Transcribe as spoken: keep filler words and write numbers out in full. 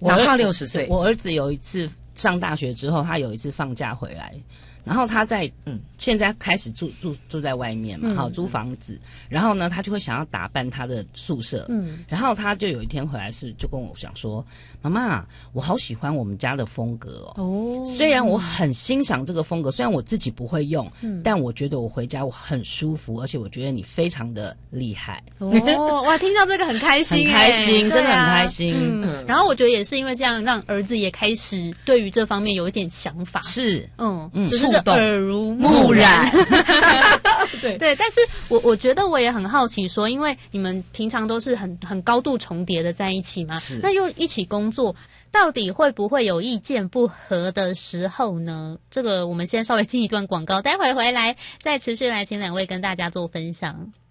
哪怕六十岁。 我儿子有一次上大学之后，他有一次放假回来，然后他在嗯，现在开始住住住在外面嘛，好、嗯、租房子，然后呢，他就会想要打扮他的宿舍，嗯，然后他就有一天回来是就跟我讲说，妈妈，我好喜欢我们家的风格哦，哦，虽然我很欣赏这个风格，虽然我自己不会用，嗯，但我觉得我回家我很舒服，而且我觉得你非常的厉害。 哦，哇，听到这个很开心， 很开心，真的很开心。 嗯，嗯然后我觉得也是因为这样，让儿子也开始对于这方面有一点想法。 是， 嗯嗯， 就是这耳濡目染。对对，但是我我觉得我也很好奇说，因为你们平常都是很很高度重叠的在一起嘛，那又一起工作，到底会不会有意见不合的时候呢？这个我们先稍微进一段广告，待会回来再持续来请两位跟大家做分享。